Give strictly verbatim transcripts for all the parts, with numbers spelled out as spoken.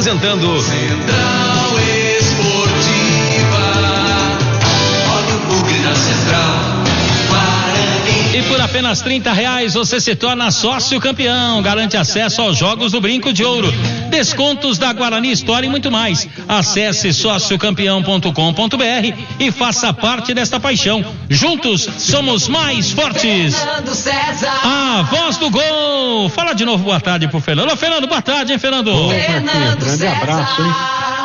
apresentando Central Esportiva. Olha o bugre da Central. E por apenas trinta reais você se torna sócio campeão, garante acesso aos jogos do Brinco de Ouro, descontos da Guarani Store e muito mais. Acesse sócio campeão ponto com ponto br e faça parte desta paixão. Juntos somos mais fortes. A voz do gol. Fala de novo boa tarde pro Fernando. Ô, Fernando, boa tarde, hein, Fernando? Ô, Marquinhos, grande abraço, hein?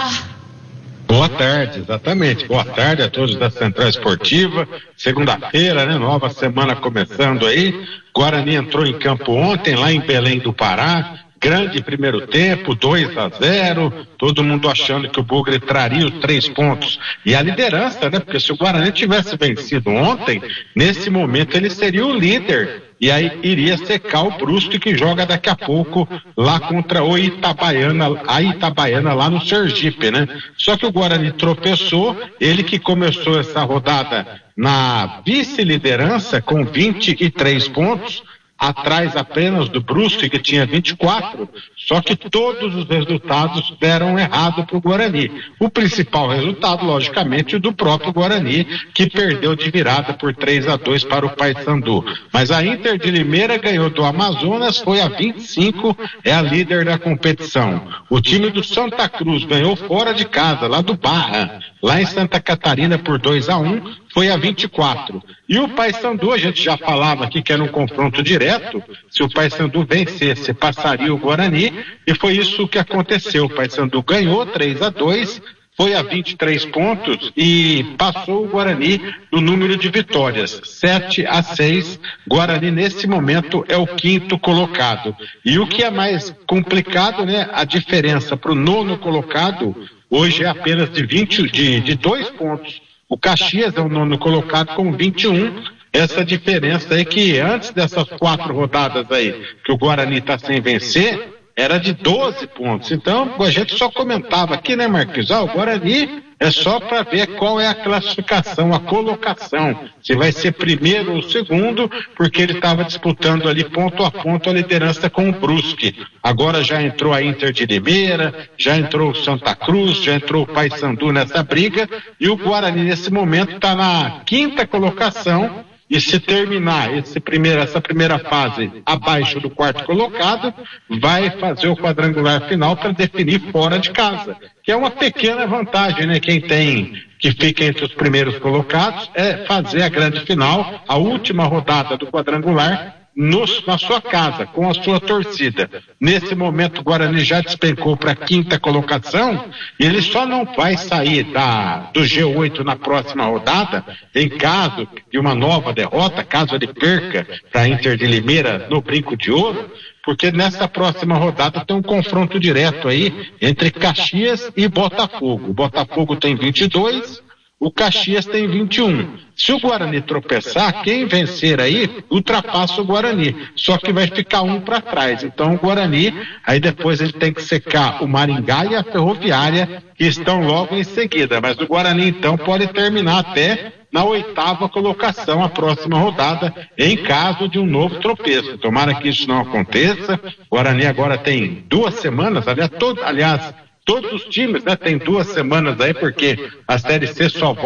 Boa tarde, exatamente. Boa tarde a todos da Central Esportiva. Segunda-feira, né? Nova semana começando aí. Guarani entrou em campo ontem, lá em Belém do Pará. Grande primeiro tempo, dois a zero. Todo mundo achando que o Bugre traria os três pontos. E a liderança, né? Porque se o Guarani tivesse vencido ontem, nesse momento ele seria o líder. E aí iria secar o Brusque, que joga daqui a pouco lá contra o Itabaiana, a Itabaiana lá no Sergipe, né? Só que o Guarani tropeçou, ele que começou essa rodada na vice-liderança com vinte e três pontos, atrás apenas do Brusque, que tinha vinte e quatro, só que todos os resultados deram errado para o Guarani. O principal resultado, logicamente, o do próprio Guarani, que perdeu de virada por três a dois para o Paysandu. Mas a Inter de Limeira ganhou do Amazonas, foi a vinte e cinco, é a líder da competição. O time do Santa Cruz ganhou fora de casa, lá do Barra, lá em Santa Catarina por dois a um, foi a vinte e quatro. E o Paysandu, a gente já falava aqui que era um confronto direto, se o Paysandu vencesse, passaria o Guarani, e foi isso que aconteceu. O Paysandu ganhou três a dois, foi a vinte e três pontos e passou o Guarani no número de vitórias, sete a seis. Guarani nesse momento é o quinto colocado. E o que é mais complicado, né? A diferença para o nono colocado hoje é apenas de vinte, de, de dois pontos. O Caxias é o nono colocado com vinte e um. Essa diferença aí que antes dessas quatro rodadas aí, que o Guarani está sem vencer, era de doze pontos. Então, a gente só comentava aqui, né, Marquinhos? Ah, o Guarani é só para ver qual é a classificação, a colocação. Se vai ser primeiro ou segundo, porque ele estava disputando ali ponto a ponto a liderança com o Brusque. Agora já entrou a Inter de Limeira, já entrou o Santa Cruz, já entrou o Paysandu nessa briga, e o Guarani nesse momento está na quinta colocação. E se terminar esse primeiro, essa primeira fase abaixo do quarto colocado, vai fazer o quadrangular final para definir fora de casa, que é uma pequena vantagem, né? Quem tem, que fica entre os primeiros colocados, é fazer a grande final, a última rodada do quadrangular, No, na sua casa, com a sua torcida. Nesse momento o Guarani já despencou para a quinta colocação e ele só não vai sair da, do G oito na próxima rodada em caso de uma nova derrota, caso ele perca para a Inter de Limeira no Brinco de Ouro, porque nessa próxima rodada tem um confronto direto aí entre Caxias e Botafogo. O Botafogo tem vinte e dois, o Caxias tem vinte e um. Se o Guarani tropeçar, quem vencer aí, ultrapassa o Guarani. Só que vai ficar um para trás. Então o Guarani, aí depois ele tem que secar o Maringá e a Ferroviária, que estão logo em seguida. Mas o Guarani então pode terminar até na oitava colocação a próxima rodada, em caso de um novo tropeço. Tomara que isso não aconteça. O Guarani agora tem duas semanas, aliás, todo, aliás todos os times, né, tem duas semanas aí, porque a Série C só volta